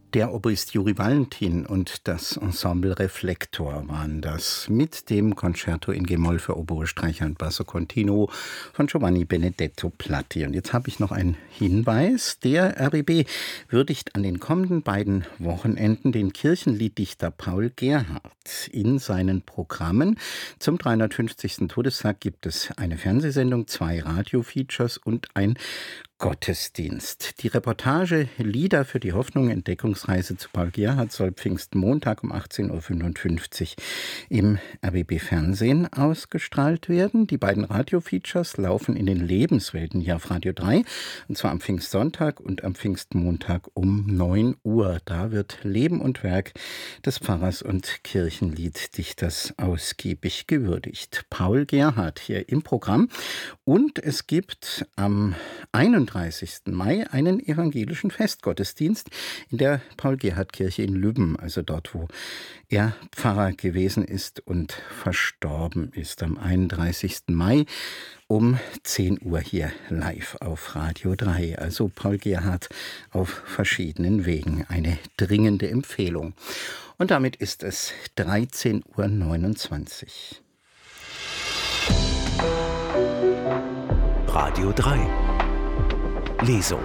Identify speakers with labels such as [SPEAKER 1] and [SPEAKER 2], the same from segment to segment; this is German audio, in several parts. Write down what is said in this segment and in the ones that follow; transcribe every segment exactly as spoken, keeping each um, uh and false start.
[SPEAKER 1] Der Oboist Juri Valentin und das Ensemble Reflektor waren das mit dem Concerto in G-Moll für Oboe, Streicher und Basso Continuo von Giovanni Benedetto Platti. Und jetzt habe ich noch einen Hinweis. Der R B B würdigt an den kommenden beiden Wochenenden den Kirchenlieddichter Paul Gerhardt in seinen Programmen. Zum dreihundertfünfzigsten Todestag gibt es eine Fernsehsendung, zwei Radiofeatures und ein Gottesdienst. Die Reportage Lieder für die Hoffnung, Entdeckungsreise zu Paul Gerhardt soll Pfingstmontag um achtzehn Uhr fünfundfünfzig im R B B Fernsehen ausgestrahlt werden. Die beiden Radiofeatures laufen in den Lebenswelten hier auf Radio drei, und zwar am Pfingstsonntag und am Pfingstmontag um neun Uhr. Da wird Leben und Werk des Pfarrers und Kirchenlieddichters ausgiebig gewürdigt. Paul Gerhardt hier im Programm. Und es gibt am einunddreißigsten Mai einen evangelischen Festgottesdienst in der Paul-Gerhardt-Kirche in Lübben, also dort, wo er Pfarrer gewesen ist und verstorben ist. Am einunddreißigsten Mai um zehn Uhr hier live auf Radio drei. Also Paul Gerhardt auf verschiedenen Wegen. Eine dringende Empfehlung. Und damit ist es dreizehn Uhr neunundzwanzig.
[SPEAKER 2] Radio drei Lesung.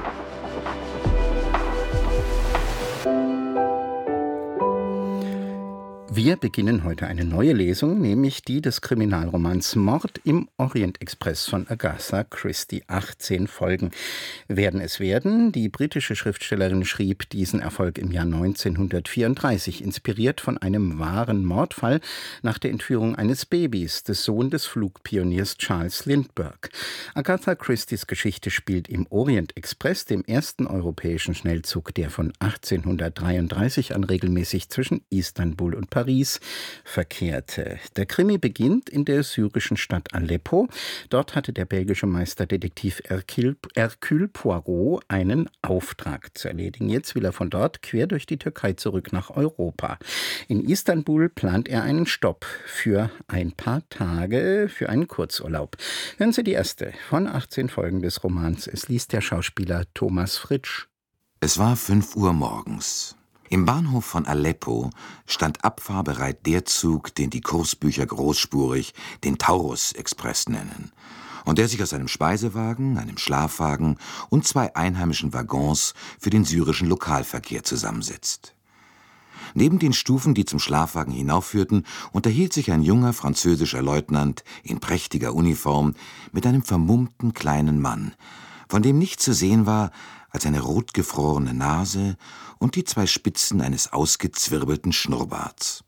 [SPEAKER 1] Wir beginnen heute eine neue Lesung, nämlich die des Kriminalromans Mord im Orient-Express von Agatha Christie. achtzehn Folgen werden es werden. Die britische Schriftstellerin schrieb diesen Erfolg im Jahr neunzehnhundertvierunddreißig, inspiriert von einem wahren Mordfall nach der Entführung eines Babys, des Sohns des Flugpioniers Charles Lindbergh. Agatha Christies Geschichte spielt im Orient-Express, dem ersten europäischen Schnellzug, der von achtzehnhundertdreiunddreißig an regelmäßig zwischen Istanbul und Paris Paris verkehrte. Der Krimi beginnt in der syrischen Stadt Aleppo. Dort hatte der belgische Meisterdetektiv Hercule, Hercule Poirot einen Auftrag zu erledigen. Jetzt will er von dort quer durch die Türkei zurück nach Europa. In Istanbul plant er einen Stopp für ein paar Tage, für einen Kurzurlaub. Hören Sie die erste von achtzehn Folgen des Romans. Es liest der Schauspieler Thomas Fritsch.
[SPEAKER 3] Es war fünf Uhr morgens. Im Bahnhof von Aleppo stand abfahrbereit der Zug, den die Kursbücher großspurig den Taurus-Express nennen, und der sich aus einem Speisewagen, einem Schlafwagen und zwei einheimischen Waggons für den syrischen Lokalverkehr zusammensetzt. Neben den Stufen, die zum Schlafwagen hinaufführten, unterhielt sich ein junger französischer Leutnant in prächtiger Uniform mit einem vermummten kleinen Mann, von dem nichts zu sehen war als eine rotgefrorene Nase und die zwei Spitzen eines ausgezwirbelten Schnurrbarts.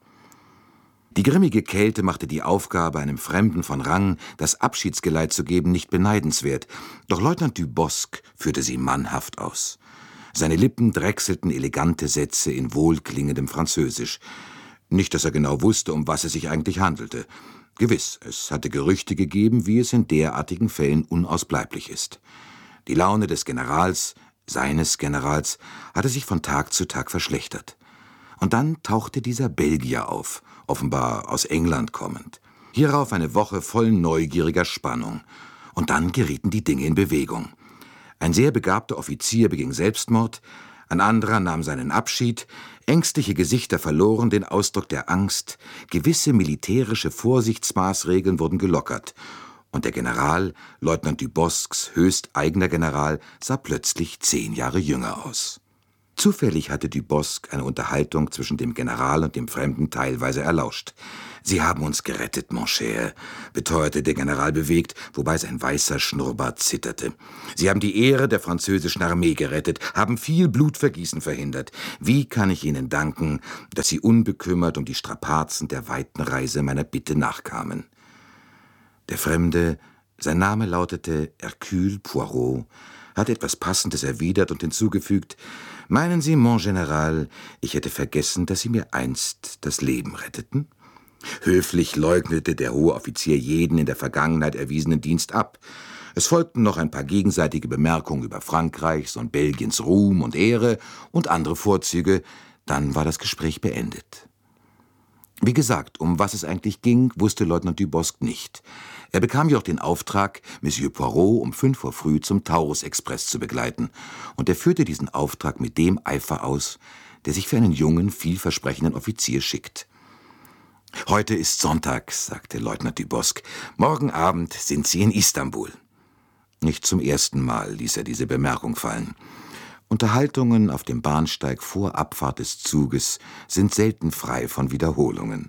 [SPEAKER 3] Die grimmige Kälte machte die Aufgabe, einem Fremden von Rang das Abschiedsgeleit zu geben, nicht beneidenswert, doch Leutnant Dubosc führte sie mannhaft aus. Seine Lippen drechselten elegante Sätze in wohlklingendem Französisch. Nicht, dass er genau wusste, um was es sich eigentlich handelte. Gewiss, es hatte Gerüchte gegeben, wie es in derartigen Fällen unausbleiblich ist. Die Laune des Generals, seines Generals, hatte sich von Tag zu Tag verschlechtert. Und dann tauchte dieser Belgier auf, offenbar aus England kommend. Hierauf eine Woche voll neugieriger Spannung. Und dann gerieten die Dinge in Bewegung. Ein sehr begabter Offizier beging Selbstmord, ein anderer nahm seinen Abschied, ängstliche Gesichter verloren den Ausdruck der Angst, gewisse militärische Vorsichtsmaßregeln wurden gelockert, und der General, Leutnant Duboscs höchst eigener General, sah plötzlich zehn Jahre jünger aus. Zufällig hatte Dubosc eine Unterhaltung zwischen dem General und dem Fremden teilweise erlauscht. »Sie haben uns gerettet, mon cher«, beteuerte der General bewegt, wobei sein weißer Schnurrbart zitterte. »Sie haben die Ehre der französischen Armee gerettet, haben viel Blutvergießen verhindert. Wie kann ich Ihnen danken, dass Sie unbekümmert um die Strapazen der weiten Reise meiner Bitte nachkamen?« Der Fremde, sein Name lautete Hercule Poirot, hatte etwas Passendes erwidert und hinzugefügt: »Meinen Sie, mon General, ich hätte vergessen, dass Sie mir einst das Leben retteten?« Höflich leugnete der hohe Offizier jeden in der Vergangenheit erwiesenen Dienst ab. Es folgten noch ein paar gegenseitige Bemerkungen über Frankreichs und Belgiens Ruhm und Ehre und andere Vorzüge, dann war das Gespräch beendet. Wie gesagt, um was es eigentlich ging, wusste Leutnant Dubosc nicht. Er bekam jedoch den Auftrag, Monsieur Poirot um fünf Uhr früh zum Taurus-Express zu begleiten, und er führte diesen Auftrag mit dem Eifer aus, der sich für einen jungen, vielversprechenden Offizier schickt. »Heute ist Sonntag«, sagte Leutnant Dubosc. »Morgen Abend sind Sie in Istanbul.« Nicht zum ersten Mal ließ er diese Bemerkung fallen. Unterhaltungen auf dem Bahnsteig vor Abfahrt des Zuges sind selten frei von Wiederholungen.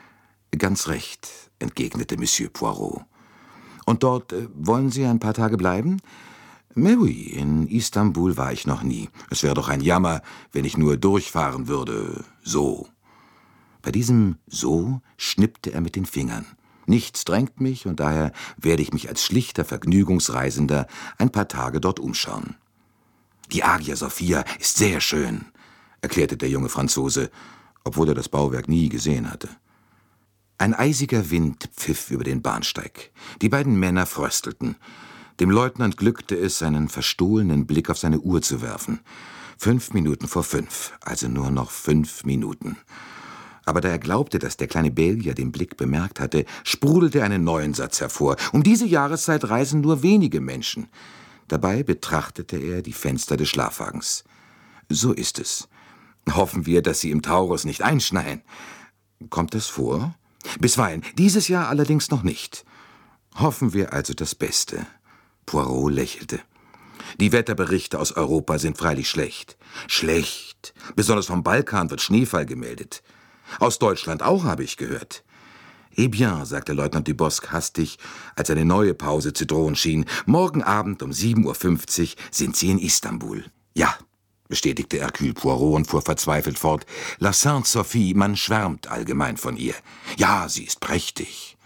[SPEAKER 3] »Ganz recht«, entgegnete Monsieur Poirot. »Und dort äh, wollen Sie ein paar Tage bleiben?« »Mais oui, in Istanbul war ich noch nie. Es wäre doch ein Jammer, wenn ich nur durchfahren würde, so.« Bei diesem »so« schnippte er mit den Fingern. »Nichts drängt mich, und daher werde ich mich als schlichter Vergnügungsreisender ein paar Tage dort umschauen.« »Die Hagia Sophia ist sehr schön«, erklärte der junge Franzose, obwohl er das Bauwerk nie gesehen hatte. Ein eisiger Wind pfiff über den Bahnsteig. Die beiden Männer fröstelten. Dem Leutnant glückte es, einen verstohlenen Blick auf seine Uhr zu werfen. Fünf Minuten vor fünf, also nur noch fünf Minuten. Aber da er glaubte, dass der kleine Belgier den Blick bemerkt hatte, sprudelte einen neuen Satz hervor. Um diese Jahreszeit reisen nur wenige Menschen. Dabei betrachtete er die Fenster des Schlafwagens. »So ist es. Hoffen wir, dass Sie im Taurus nicht einschneien.« »Kommt das vor?« »Bisweilen. Dieses Jahr allerdings noch nicht.« »Hoffen wir also das Beste.« Poirot lächelte. »Die Wetterberichte aus Europa sind freilich schlecht.« »Schlecht. Besonders vom Balkan wird Schneefall gemeldet. Aus Deutschland auch, habe ich gehört.« »Eh bien«, sagte Leutnant Dubosc hastig, als eine neue Pause zu drohen schien, »morgen Abend um sieben Uhr fünfzig sind Sie in Istanbul.« »Ja«, bestätigte Hercule Poirot und fuhr verzweifelt fort, »La Sainte Sophie, man schwärmt allgemein von ihr. Ja, sie ist prächtig.«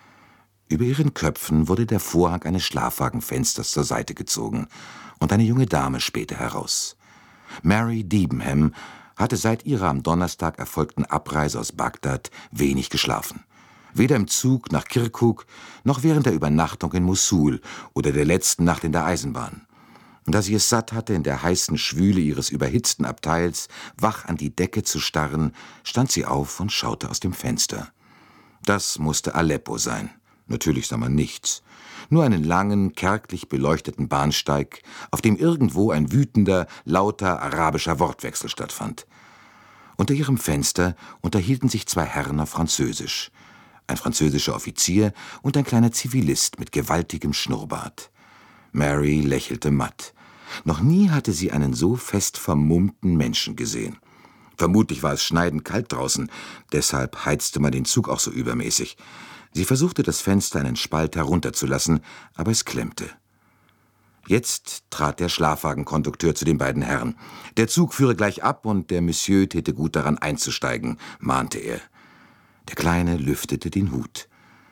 [SPEAKER 3] Über ihren Köpfen wurde der Vorhang eines Schlafwagenfensters zur Seite gezogen, und eine junge Dame spähte heraus. Mary Debenham hatte seit ihrer am Donnerstag erfolgten Abreise aus Bagdad wenig geschlafen. Weder im Zug nach Kirkuk, noch während der Übernachtung in Mossul oder der letzten Nacht in der Eisenbahn. Da sie es satt hatte, in der heißen Schwüle ihres überhitzten Abteils wach an die Decke zu starren, stand sie auf und schaute aus dem Fenster. Das musste Aleppo sein. Natürlich sah man nichts. Nur einen langen, kärglich beleuchteten Bahnsteig, auf dem irgendwo ein wütender, lauter arabischer Wortwechsel stattfand. Unter ihrem Fenster unterhielten sich zwei Herren auf Französisch. Ein französischer Offizier und ein kleiner Zivilist mit gewaltigem Schnurrbart. Mary lächelte matt. Noch nie hatte sie einen so fest vermummten Menschen gesehen. Vermutlich war es schneidend kalt draußen, deshalb heizte man den Zug auch so übermäßig. Sie versuchte, das Fenster einen Spalt herunterzulassen, aber es klemmte. Jetzt trat der Schlafwagenkondukteur zu den beiden Herren. Der Zug führe gleich ab und der Monsieur täte gut daran einzusteigen, mahnte er. Der Kleine lüftete den Hut.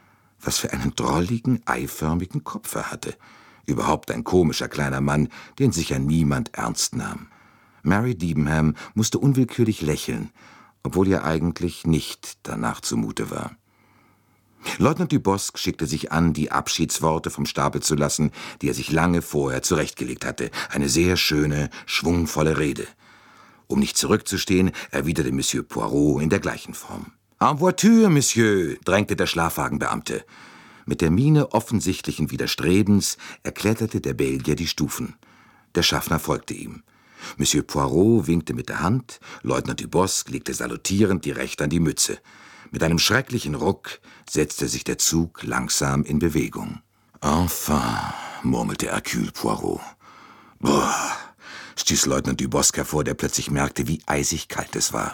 [SPEAKER 3] Was für einen drolligen, eiförmigen Kopf er hatte. Überhaupt ein komischer kleiner Mann, den sicher niemand ernst nahm. Mary Debenham musste unwillkürlich lächeln, obwohl ihr eigentlich nicht danach zumute war. Leutnant Dubosc schickte sich an, die Abschiedsworte vom Stapel zu lassen, die er sich lange vorher zurechtgelegt hatte. Eine sehr schöne, schwungvolle Rede. Um nicht zurückzustehen, erwiderte Monsieur Poirot in der gleichen Form. »En voiture, Monsieur«, drängte der Schlafwagenbeamte. Mit der Miene offensichtlichen Widerstrebens erkletterte der Belgier die Stufen. Der Schaffner folgte ihm. Monsieur Poirot winkte mit der Hand, Leutnant Dubosc legte salutierend die Rechte an die Mütze. Mit einem schrecklichen Ruck setzte sich der Zug langsam in Bewegung. »Enfin«, murmelte Hercule Poirot. »Boah«, stieß Leutnant Dubosc hervor, der plötzlich merkte, wie eisig kalt es war.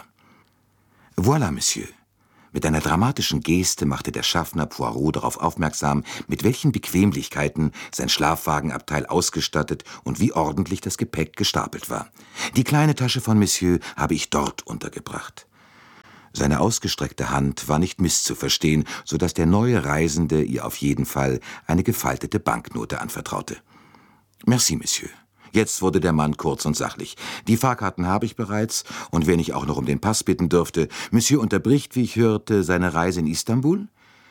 [SPEAKER 3] »Voilà, Monsieur.« Mit einer dramatischen Geste machte der Schaffner Poirot darauf aufmerksam, mit welchen Bequemlichkeiten sein Schlafwagenabteil ausgestattet und wie ordentlich das Gepäck gestapelt war. »Die kleine Tasche von Monsieur habe ich dort untergebracht.« Seine ausgestreckte Hand war nicht misszuverstehen, so dass der neue Reisende ihr auf jeden Fall eine gefaltete Banknote anvertraute. »Merci, Monsieur.« Jetzt wurde der Mann kurz und sachlich. »Die Fahrkarten habe ich bereits, und wenn ich auch noch um den Pass bitten dürfte, Monsieur unterbricht, wie ich hörte, seine Reise in Istanbul?«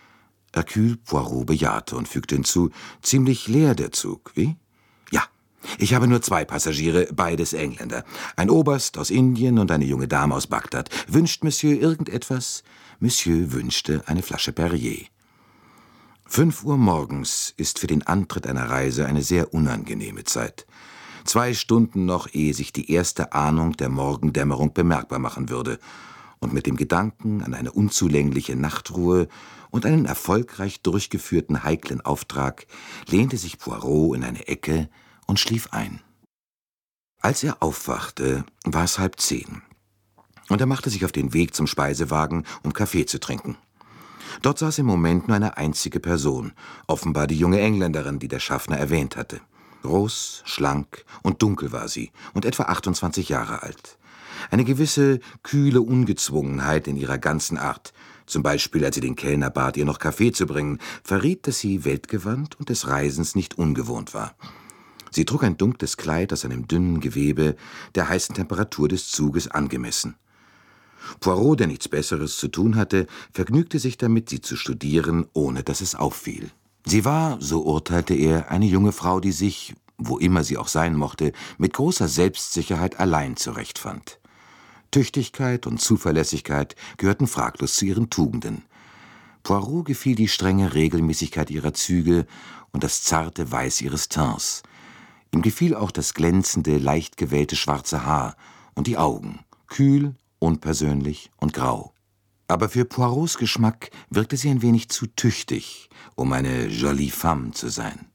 [SPEAKER 3] Hercule Poirot bejahte und fügte hinzu, »Ziemlich leer der Zug, wie?« »Ja, ich habe nur zwei Passagiere, beides Engländer. Ein Oberst aus Indien und eine junge Dame aus Bagdad. Wünscht Monsieur irgendetwas?« Monsieur wünschte eine Flasche Perrier. Fünf Uhr morgens ist für den Antritt einer Reise eine sehr unangenehme Zeit. Zwei Stunden noch, ehe sich die erste Ahnung der Morgendämmerung bemerkbar machen würde. Und mit dem Gedanken an eine unzulängliche Nachtruhe und einen erfolgreich durchgeführten heiklen Auftrag lehnte sich Poirot in eine Ecke und schlief ein. Als er aufwachte, war es halb zehn. Und er machte sich auf den Weg zum Speisewagen, um Kaffee zu trinken. Dort saß im Moment nur eine einzige Person, offenbar die junge Engländerin, die der Schaffner erwähnt hatte. Groß, schlank und dunkel war sie und etwa achtundzwanzig Jahre alt. Eine gewisse kühle Ungezwungenheit in ihrer ganzen Art, zum Beispiel als sie den Kellner bat, ihr noch Kaffee zu bringen, verriet, dass sie weltgewandt und des Reisens nicht ungewohnt war. Sie trug ein dunkles Kleid aus einem dünnen Gewebe, der heißen Temperatur des Zuges angemessen. Poirot, der nichts Besseres zu tun hatte, vergnügte sich damit, sie zu studieren, ohne dass es auffiel. Sie war, so urteilte er, eine junge Frau, die sich, wo immer sie auch sein mochte, mit großer Selbstsicherheit allein zurechtfand. Tüchtigkeit und Zuverlässigkeit gehörten fraglos zu ihren Tugenden. Poirot gefiel die strenge Regelmäßigkeit ihrer Züge und das zarte Weiß ihres Teints. Ihm gefiel auch das glänzende, leicht gewellte schwarze Haar und die Augen, kühl, unpersönlich und grau. Aber für Poirots Geschmack wirkte sie ein wenig zu tüchtig, um eine jolie femme zu sein.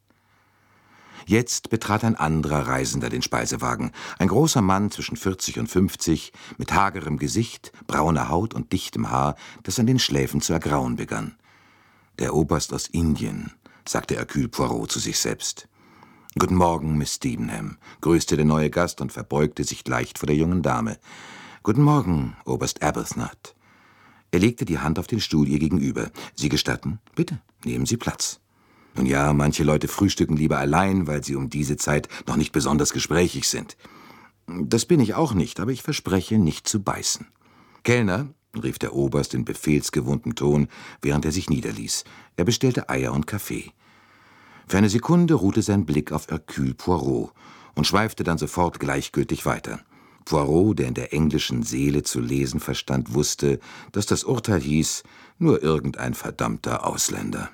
[SPEAKER 3] Jetzt betrat ein anderer Reisender den Speisewagen, ein großer Mann zwischen vierzig und fünfzig, mit hagerem Gesicht, brauner Haut und dichtem Haar, das an den Schläfen zu ergrauen begann. »Der Oberst aus Indien«, sagte Hercule Poirot zu sich selbst. »Guten Morgen, Miss Debenham«, grüßte der neue Gast und verbeugte sich leicht vor der jungen Dame. »Guten Morgen, Oberst Arbuthnot.« Er legte die Hand auf den Stuhl ihr gegenüber. »Sie gestatten? Bitte, nehmen Sie Platz.« Nun ja, manche Leute frühstücken lieber allein, weil sie um diese Zeit noch nicht besonders gesprächig sind. Das bin ich auch nicht, aber ich verspreche, nicht zu beißen. »Kellner«, rief der Oberst in befehlsgewohntem Ton, während er sich niederließ. Er bestellte Eier und Kaffee. Für eine Sekunde ruhte sein Blick auf Hercule Poirot und schweifte dann sofort gleichgültig weiter. Poirot, der in der englischen Seele zu lesen verstand, wusste, dass das Urteil hieß, nur irgendein verdammter Ausländer.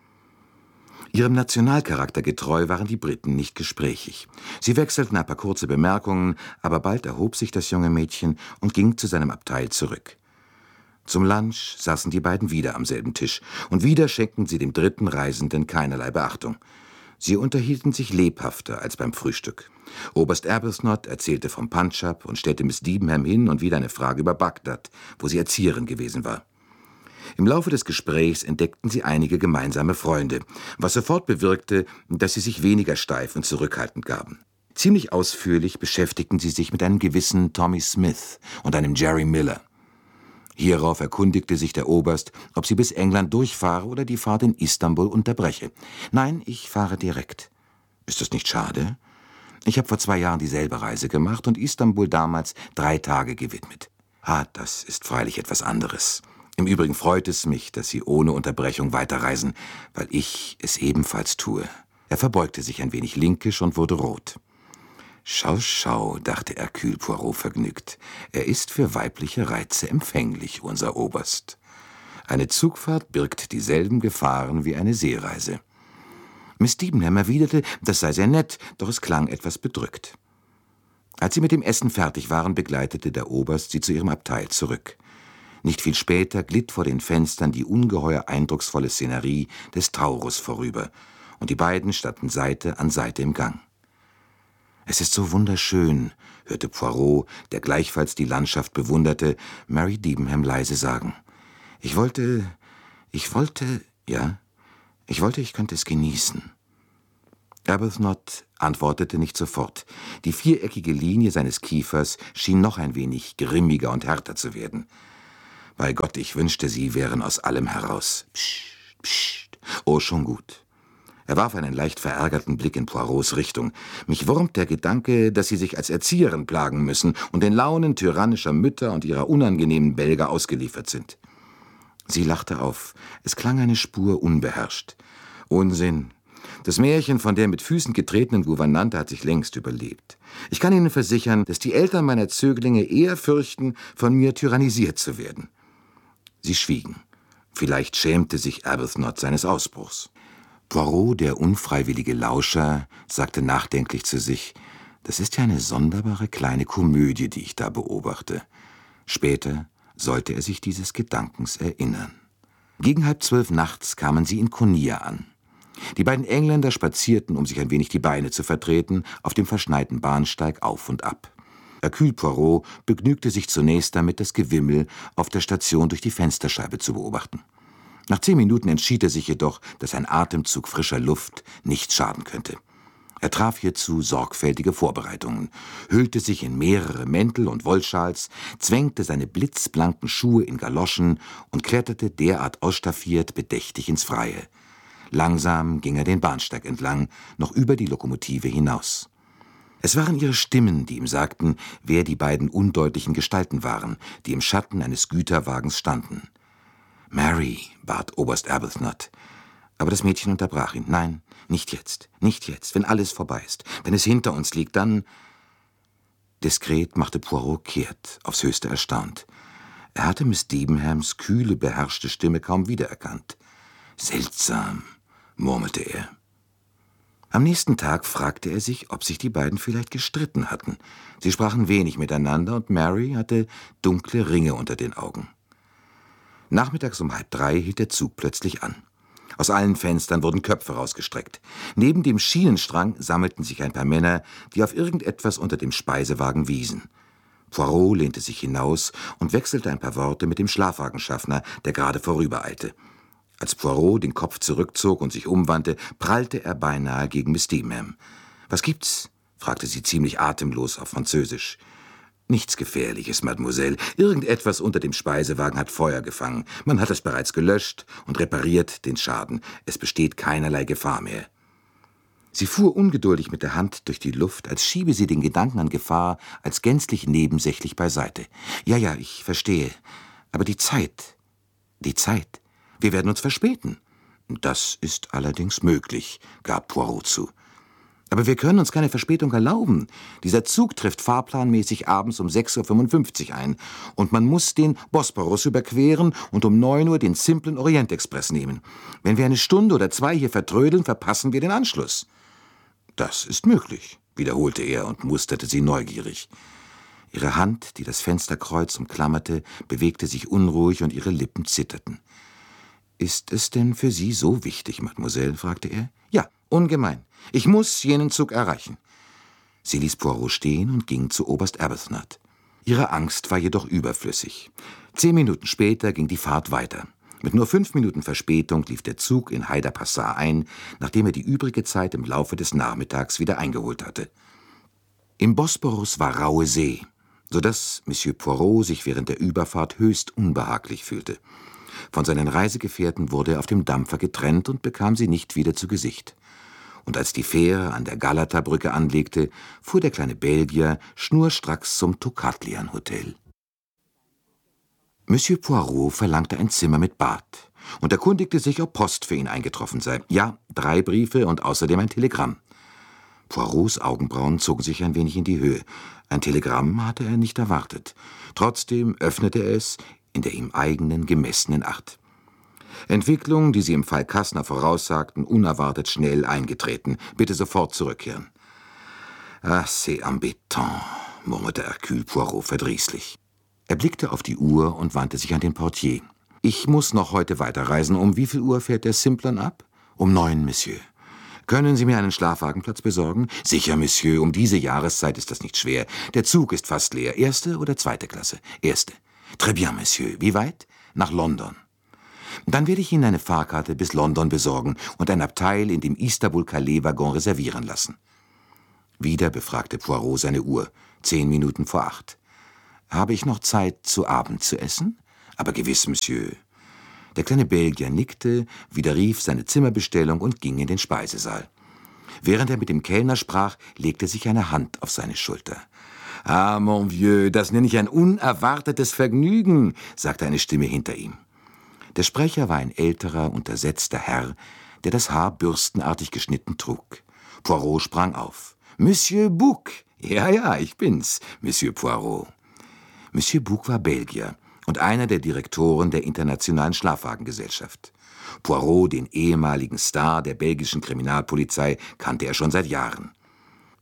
[SPEAKER 3] Ihrem Nationalcharakter getreu waren die Briten nicht gesprächig. Sie wechselten ein paar kurze Bemerkungen, aber bald erhob sich das junge Mädchen und ging zu seinem Abteil zurück. Zum Lunch saßen die beiden wieder am selben Tisch, und wieder schenkten sie dem dritten Reisenden keinerlei Beachtung. Sie unterhielten sich lebhafter als beim Frühstück. Oberst Arbuthnot erzählte vom Pandschab und stellte Miss Debenham hin und wieder eine Frage über Bagdad, wo sie Erzieherin gewesen war. Im Laufe des Gesprächs entdeckten sie einige gemeinsame Freunde, was sofort bewirkte, dass sie sich weniger steif und zurückhaltend gaben. Ziemlich ausführlich beschäftigten sie sich mit einem gewissen Tommy Smith und einem Jerry Miller. Hierauf erkundigte sich der Oberst, ob sie bis England durchfahre oder die Fahrt in Istanbul unterbreche. »Nein, ich fahre direkt.« »Ist das nicht schade? Ich habe vor zwei Jahren dieselbe Reise gemacht und Istanbul damals drei Tage gewidmet.« »Ah, das ist freilich etwas anderes. Im Übrigen freut es mich, dass Sie ohne Unterbrechung weiterreisen, weil ich es ebenfalls tue.« Er verbeugte sich ein wenig linkisch und wurde rot. »Schau, schau«, dachte Hercule Poirot vergnügt, »er ist für weibliche Reize empfänglich, unser Oberst. Eine Zugfahrt birgt dieselben Gefahren wie eine Seereise.« Miss Debenham erwiderte, das sei sehr nett, doch es klang etwas bedrückt. Als sie mit dem Essen fertig waren, begleitete der Oberst sie zu ihrem Abteil zurück. Nicht viel später glitt vor den Fenstern die ungeheuer eindrucksvolle Szenerie des Taurus vorüber, und die beiden standen Seite an Seite im Gang. »Es ist so wunderschön«, hörte Poirot, der gleichfalls die Landschaft bewunderte, Mary Debenham leise sagen. »Ich wollte, ich wollte, ja, ich wollte, ich könnte es genießen.« Arbuthnot antwortete nicht sofort. Die viereckige Linie seines Kiefers schien noch ein wenig grimmiger und härter zu werden. »Bei Gott, ich wünschte, Sie wären aus allem heraus. Psst, psst. Oh, schon gut.« Er warf einen leicht verärgerten Blick in Poirots Richtung. »Mich wurmt der Gedanke, dass Sie sich als Erzieherin plagen müssen und den Launen tyrannischer Mütter und ihrer unangenehmen Bälge ausgeliefert sind.« Sie lachte auf. Es klang eine Spur unbeherrscht. »Unsinn. Das Märchen von der mit Füßen getretenen Gouvernante hat sich längst überlebt. Ich kann Ihnen versichern, dass die Eltern meiner Zöglinge eher fürchten, von mir tyrannisiert zu werden.« Sie schwiegen. Vielleicht schämte sich Arbuthnot seines Ausbruchs. Poirot, der unfreiwillige Lauscher, sagte nachdenklich zu sich, Das ist ja eine sonderbare kleine Komödie, die ich da beobachte. Später sollte er sich dieses Gedankens erinnern. Gegen halb zwölf nachts kamen sie in Konia an. Die beiden Engländer spazierten, um sich ein wenig die Beine zu vertreten, auf dem verschneiten Bahnsteig auf und ab. Hercule Poirot begnügte sich zunächst damit, das Gewimmel auf der Station durch die Fensterscheibe zu beobachten. Nach zehn Minuten entschied er sich jedoch, dass ein Atemzug frischer Luft nichts schaden könnte. Er traf hierzu sorgfältige Vorbereitungen, hüllte sich in mehrere Mäntel und Wollschals, zwängte seine blitzblanken Schuhe in Galoschen und kletterte derart ausstaffiert bedächtig ins Freie. Langsam ging er den Bahnsteig entlang, noch über die Lokomotive hinaus. Es waren ihre Stimmen, die ihm sagten, wer die beiden undeutlichen Gestalten waren, die im Schatten eines Güterwagens standen. »Mary«, bat Oberst Arbuthnot. Aber das Mädchen unterbrach ihn. »Nein, nicht jetzt, nicht jetzt, wenn alles vorbei ist. Wenn es hinter uns liegt, dann...« Diskret machte Poirot kehrt, aufs Höchste erstaunt. Er hatte Miss Debenhams kühle, beherrschte Stimme kaum wiedererkannt. »Seltsam«, murmelte er. Am nächsten Tag fragte er sich, ob sich die beiden vielleicht gestritten hatten. Sie sprachen wenig miteinander und Mary hatte dunkle Ringe unter den Augen. Nachmittags um halb drei hielt der Zug plötzlich an. Aus allen Fenstern wurden Köpfe rausgestreckt. Neben dem Schienenstrang sammelten sich ein paar Männer, die auf irgendetwas unter dem Speisewagen wiesen. Poirot lehnte sich hinaus und wechselte ein paar Worte mit dem Schlafwagenschaffner, der gerade vorübereilte. Als Poirot den Kopf zurückzog und sich umwandte, prallte er beinahe gegen Miss Debenham. »Was gibt's?« fragte sie ziemlich atemlos auf Französisch. »Nichts Gefährliches, Mademoiselle. Irgendetwas unter dem Speisewagen hat Feuer gefangen. Man hat es bereits gelöscht und repariert den Schaden. Es besteht keinerlei Gefahr mehr.« Sie fuhr ungeduldig mit der Hand durch die Luft, als schiebe sie den Gedanken an Gefahr als gänzlich nebensächlich beiseite. »Ja, ja, ich verstehe. Aber die Zeit, die Zeit. Wir werden uns verspäten.« »Das ist allerdings möglich«, gab Poirot zu. »Aber wir können uns keine Verspätung erlauben. Dieser Zug trifft fahrplanmäßig abends um sechs Uhr fünfundfünfzig ein. Und man muss den Bosporus überqueren und um neun Uhr den simplen Orientexpress nehmen. Wenn wir eine Stunde oder zwei hier vertrödeln, verpassen wir den Anschluss.« »Das ist möglich«, wiederholte er und musterte sie neugierig. Ihre Hand, die das Fensterkreuz umklammerte, bewegte sich unruhig und ihre Lippen zitterten. »Ist es denn für Sie so wichtig, Mademoiselle?« fragte er. »Ja, ungemein. Ich muss jenen Zug erreichen.« Sie ließ Poirot stehen und ging zu Oberst Arbuthnot. Ihre Angst war jedoch überflüssig. Zehn Minuten später ging die Fahrt weiter. Mit nur fünf Minuten Verspätung lief der Zug in Hyder-Passar ein, nachdem er die übrige Zeit im Laufe des Nachmittags wieder eingeholt hatte. Im Bosporus war raue See, so dass Monsieur Poirot sich während der Überfahrt höchst unbehaglich fühlte. Von seinen Reisegefährten wurde er auf dem Dampfer getrennt und bekam sie nicht wieder zu Gesicht. Und als die Fähre an der Galata-Brücke anlegte, fuhr der kleine Belgier schnurstracks zum Tocatlian-Hotel. Monsieur Poirot verlangte ein Zimmer mit Bad und erkundigte sich, ob Post für ihn eingetroffen sei. Ja, drei Briefe und außerdem ein Telegramm. Poirots Augenbrauen zogen sich ein wenig in die Höhe. Ein Telegramm hatte er nicht erwartet. Trotzdem öffnete er es in der ihm eigenen gemessenen Art. Entwicklungen, die sie im Fall Kassner voraussagten, unerwartet schnell eingetreten. Bitte sofort zurückkehren. »Ah, c'est embêtant«, murmelte Hercule Poirot verdrießlich. Er blickte auf die Uhr und wandte sich an den Portier. »Ich muss noch heute weiterreisen. Um wie viel Uhr fährt der Simplon ab?« »Um neun, Monsieur.« »Können Sie mir einen Schlafwagenplatz besorgen?« »Sicher, Monsieur. Um diese Jahreszeit ist das nicht schwer. Der Zug ist fast leer. Erste oder zweite Klasse?« »Erste.« »Très bien, Monsieur. Wie weit?« »Nach London.« »Dann werde ich Ihnen eine Fahrkarte bis London besorgen und ein Abteil in dem Istanbul-Calais-Waggon reservieren lassen.« Wieder befragte Poirot seine Uhr. Zehn Minuten vor acht. »Habe ich noch Zeit, zu Abend zu essen?« »Aber gewiss, Monsieur.« Der kleine Belgier nickte, widerrief seine Zimmerbestellung und ging in den Speisesaal. Während er mit dem Kellner sprach, legte sich eine Hand auf seine Schulter. »Ah, mon vieux, das nenne ich ein unerwartetes Vergnügen«, sagte eine Stimme hinter ihm. Der Sprecher war ein älterer, untersetzter Herr, der das Haar bürstenartig geschnitten trug. Poirot sprang auf. »Monsieur Bouc!« »Ja, ja, ich bin's, Monsieur Poirot.« Monsieur Bouc war Belgier und einer der Direktoren der Internationalen Schlafwagengesellschaft. Poirot, den ehemaligen Star der belgischen Kriminalpolizei, kannte er schon seit Jahren.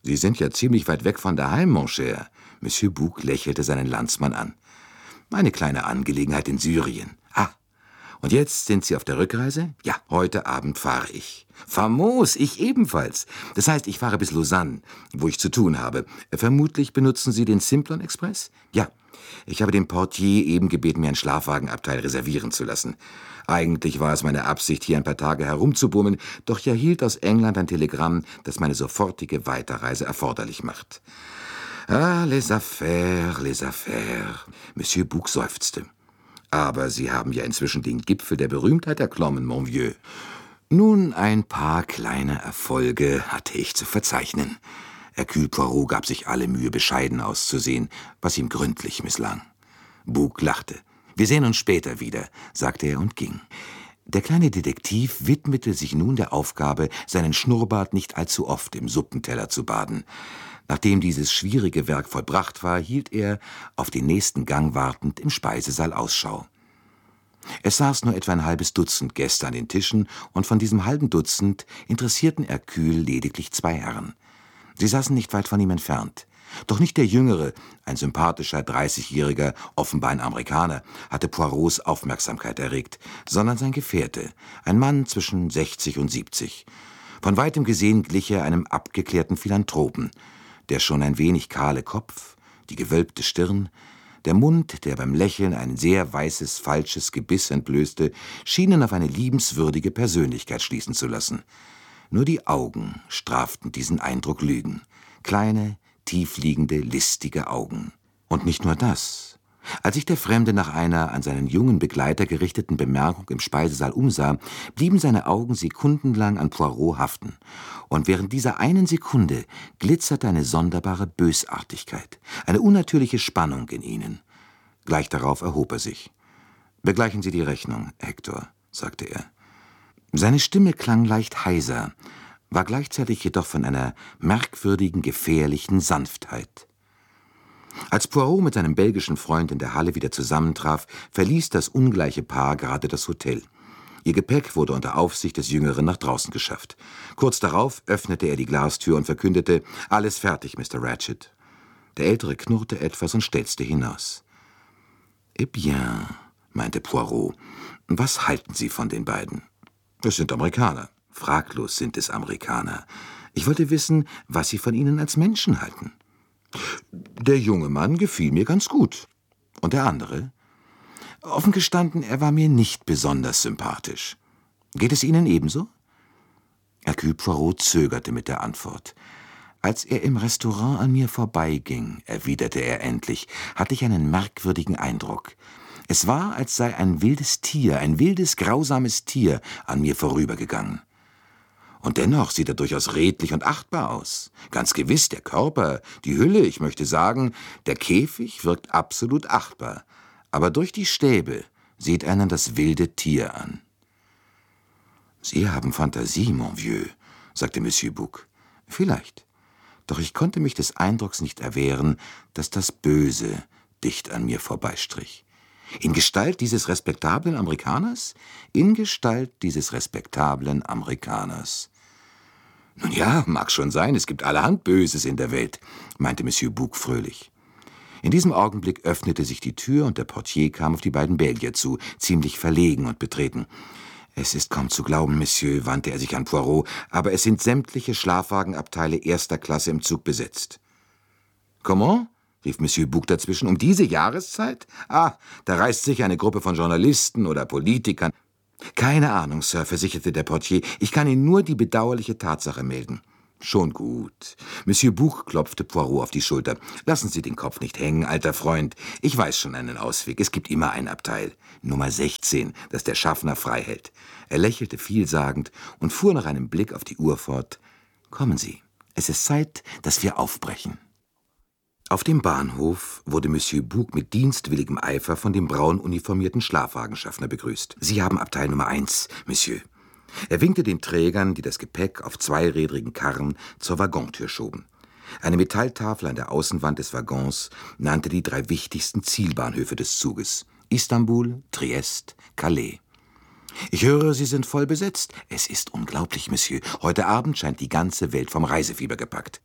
[SPEAKER 3] »Sie sind ja ziemlich weit weg von daheim, mon cher.« Monsieur Bouc lächelte seinen Landsmann an. »Eine kleine Angelegenheit in Syrien. Ah, und jetzt sind Sie auf der Rückreise?« »Ja, heute Abend fahre ich.« »Famos, ich ebenfalls. Das heißt, ich fahre bis Lausanne, wo ich zu tun habe. Vermutlich benutzen Sie den Simplon Express?« »Ja, ich habe den Portier eben gebeten, mir ein Schlafwagenabteil reservieren zu lassen. Eigentlich war es meine Absicht, hier ein paar Tage herumzubummeln, doch ich erhielt aus England ein Telegramm, das meine sofortige Weiterreise erforderlich macht.« »Ah, les affaires, les affaires.« Monsieur Bouc seufzte. »Aber Sie haben ja inzwischen den Gipfel der Berühmtheit erklommen, mon vieux.« »Nun, ein paar kleine Erfolge hatte ich zu verzeichnen.« Hercule Poirot gab sich alle Mühe, bescheiden auszusehen, was ihm gründlich misslang. Bouc lachte. »Wir sehen uns später wieder«, sagte er und ging. Der kleine Detektiv widmete sich nun der Aufgabe, seinen Schnurrbart nicht allzu oft im Suppenteller zu baden. Nachdem dieses schwierige Werk vollbracht war, hielt er, auf den nächsten Gang wartend, im Speisesaal Ausschau. Es saß nur etwa ein halbes Dutzend Gäste an den Tischen, und von diesem halben Dutzend interessierten Hercule lediglich zwei Herren. Sie saßen nicht weit von ihm entfernt. Doch nicht der Jüngere, ein sympathischer, dreißigjähriger, offenbar ein Amerikaner, hatte Poirots Aufmerksamkeit erregt, sondern sein Gefährte, ein Mann zwischen sechzig und siebzig. Von weitem gesehen glich er einem abgeklärten Philanthropen. Der schon ein wenig kahle Kopf, die gewölbte Stirn, der Mund, der beim Lächeln ein sehr weißes, falsches Gebiss entblößte, schienen auf eine liebenswürdige Persönlichkeit schließen zu lassen. Nur die Augen straften diesen Eindruck Lügen. Kleine, tiefliegende, listige Augen. Und nicht nur das. Als sich der Fremde nach einer an seinen jungen Begleiter gerichteten Bemerkung im Speisesaal umsah, blieben seine Augen sekundenlang an Poirot haften. Und während dieser einen Sekunde glitzerte eine sonderbare Bösartigkeit, eine unnatürliche Spannung in ihnen. Gleich darauf erhob er sich. »Begleichen Sie die Rechnung, Hector«, sagte er. Seine Stimme klang leicht heiser, war gleichzeitig jedoch von einer merkwürdigen, gefährlichen Sanftheit. Als Poirot mit seinem belgischen Freund in der Halle wieder zusammentraf, verließ das ungleiche Paar gerade das Hotel. Ihr Gepäck wurde unter Aufsicht des Jüngeren nach draußen geschafft. Kurz darauf öffnete er die Glastür und verkündete, »Alles fertig, Mister Ratchet.« Der Ältere knurrte etwas und stelzte hinaus. »Eh bien«, meinte Poirot, »was halten Sie von den beiden?« »Es sind Amerikaner. Fraglos sind es Amerikaner. Ich wollte wissen, was Sie von ihnen als Menschen halten.« »Der junge Mann gefiel mir ganz gut. Und der andere?« »Offen gestanden, er war mir nicht besonders sympathisch. Geht es Ihnen ebenso?« Hercule Poirot zögerte mit der Antwort. »Als er im Restaurant an mir vorbeiging«, erwiderte er endlich, »hatte ich einen merkwürdigen Eindruck. Es war, als sei ein wildes Tier, ein wildes, grausames Tier an mir vorübergegangen. Und dennoch sieht er durchaus redlich und achtbar aus. Ganz gewiss, der Körper, die Hülle, ich möchte sagen, der Käfig wirkt absolut achtbar. Aber durch die Stäbe sieht einen das wilde Tier an.« »Sie haben Fantasie, mon vieux«, sagte Monsieur Bouc. »Vielleicht. Doch ich konnte mich des Eindrucks nicht erwehren, dass das Böse dicht an mir vorbeistrich. In Gestalt dieses respektablen Amerikaners? In Gestalt dieses respektablen Amerikaners.« »Nun ja, mag schon sein, es gibt allerhand Böses in der Welt«, meinte Monsieur Bouc fröhlich. In diesem Augenblick öffnete sich die Tür und der Portier kam auf die beiden Belgier zu, ziemlich verlegen und betreten. »Es ist kaum zu glauben, Monsieur«, wandte er sich an Poirot, »aber es sind sämtliche Schlafwagenabteile erster Klasse im Zug besetzt.« »Comment?«, rief Monsieur Bouc dazwischen, »um diese Jahreszeit? Ah, da reist sicher eine Gruppe von Journalisten oder Politikern.« »Keine Ahnung, Sir«, versicherte der Portier, »ich kann Ihnen nur die bedauerliche Tatsache melden.« »Schon gut.« Monsieur Bouc klopfte Poirot auf die Schulter. »Lassen Sie den Kopf nicht hängen, alter Freund. Ich weiß schon einen Ausweg. Es gibt immer ein Abteil. Nummer sechzehn, das der Schaffner frei hält.« Er lächelte vielsagend und fuhr nach einem Blick auf die Uhr fort. »Kommen Sie, es ist Zeit, dass wir aufbrechen.« Auf dem Bahnhof wurde Monsieur Bouc mit dienstwilligem Eifer von dem braun uniformierten Schlafwagenschaffner begrüßt. »Sie haben Abteil Nummer eins, Monsieur.« Er winkte den Trägern, die das Gepäck auf zweirädrigen Karren zur Waggontür schoben. Eine Metalltafel an der Außenwand des Waggons nannte die drei wichtigsten Zielbahnhöfe des Zuges: Istanbul, Triest, Calais. »Ich höre, Sie sind voll besetzt.« »Es ist unglaublich, Monsieur. Heute Abend scheint die ganze Welt vom Reisefieber gepackt.«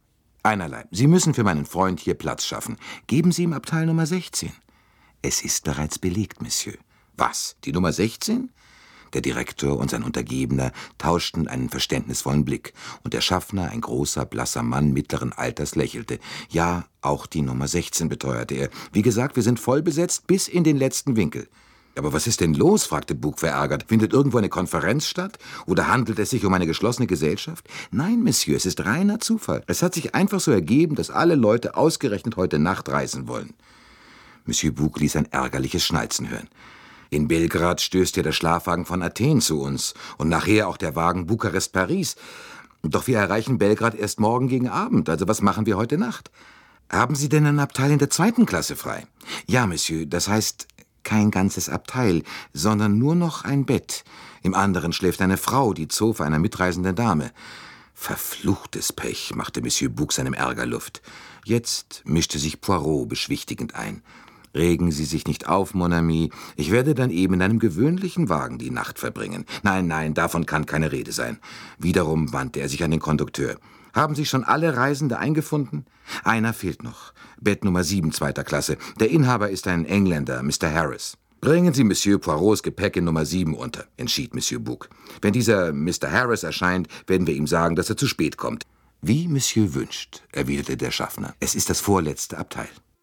[SPEAKER 3] Einerlei. Sie müssen für meinen Freund hier Platz schaffen. Geben Sie ihm Abteil Nummer sechzehn. Es ist bereits belegt, Monsieur. Was, die Nummer sechzehn? Der Direktor und sein Untergebener tauschten einen verständnisvollen Blick, und der Schaffner, ein großer, blasser Mann mittleren Alters, lächelte. Ja, auch die Nummer sechzehn, beteuerte er. Wie gesagt, wir sind voll besetzt bis in den letzten Winkel. »Aber was ist denn los?« fragte Bouc verärgert. »Findet irgendwo eine Konferenz statt? Oder handelt es sich um eine geschlossene Gesellschaft?« »Nein, Monsieur, es ist reiner Zufall. Es hat sich einfach so ergeben, dass alle Leute ausgerechnet heute Nacht reisen wollen.« Monsieur Bouc ließ ein ärgerliches Schnalzen hören. »In Belgrad stößt ja der Schlafwagen von Athen zu uns und nachher auch der Wagen Bukarest-Paris. Doch wir erreichen Belgrad erst morgen gegen Abend, also was machen wir heute Nacht? Haben Sie denn ein Abteil in der zweiten Klasse frei?« »Ja, Monsieur, das heißt kein ganzes Abteil, sondern nur noch ein Bett. Im anderen schläft eine Frau, die Zofe einer mitreisenden Dame.« »Verfluchtes Pech«, machte Monsieur Bouc seinem Ärger Luft. Jetzt mischte sich Poirot beschwichtigend ein. »Regen Sie sich nicht auf, mon ami. Ich werde dann eben in einem gewöhnlichen Wagen die Nacht verbringen. Nein, nein, davon kann keine Rede sein.« Wiederum wandte er sich an den Kondukteur. »Haben sich schon alle Reisende eingefunden?« »Einer fehlt noch. Bett Nummer sieben, zweiter Klasse. Der Inhaber ist ein Engländer, Mister Harris.« »Bringen Sie Monsieur Poirots Gepäck in Nummer sieben unter«, entschied Monsieur Bouc. »Wenn dieser Mister Harris erscheint, werden wir ihm sagen, dass er zu spät kommt.« »Wie Monsieur wünscht«, erwiderte der Schaffner. »Es ist das vorletzte Abteil.«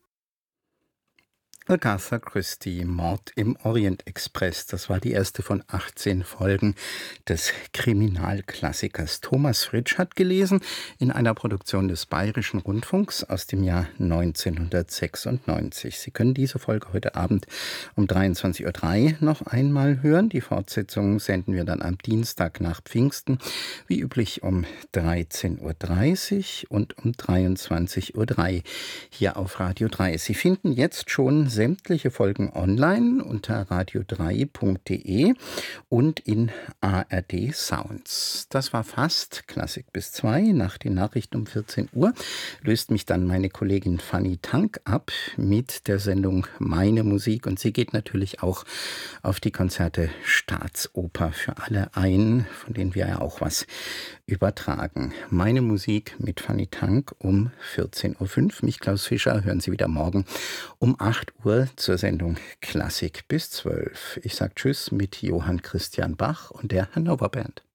[SPEAKER 1] Agatha Christie, Mord im Orient Express. Das war die erste von achtzehn Folgen des Kriminalklassikers. Thomas Fritsch hat gelesen in einer Produktion des Bayerischen Rundfunks aus dem Jahr neunzehnhundertsechsundneunzig. Sie können diese Folge heute Abend um dreiundzwanzig Uhr drei noch einmal hören. Die Fortsetzung senden wir dann am Dienstag nach Pfingsten, wie üblich um dreizehn Uhr dreißig und um dreiundzwanzig Uhr drei hier auf Radio drei. Sie finden jetzt schon sämtliche Folgen online unter radio drei punkt de und in A R D Sounds. Das war fast Klassik bis zwei. Nach den Nachrichten um vierzehn Uhr löst mich dann meine Kollegin Fanny Tank ab mit der Sendung Meine Musik. Und sie geht natürlich auch auf die Konzerte Staatsoper für alle ein, von denen wir ja auch was übertragen. Meine Musik mit Fanny Tank um vierzehn Uhr fünf. Mich, Klaus Fischer, hören Sie wieder morgen um acht Uhr zur Sendung Klassik bis zwölf. Ich sage Tschüss mit Johann Christian Bach und der Hannover Band.